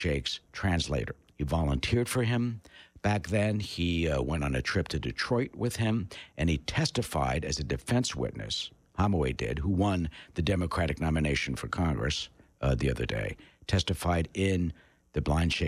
Jake's translator. He volunteered for him. Back then, he went on a trip to Detroit with him, and he testified as a defense witness. Holloway did, who won the Democratic nomination for Congress the other day, testified in the Blind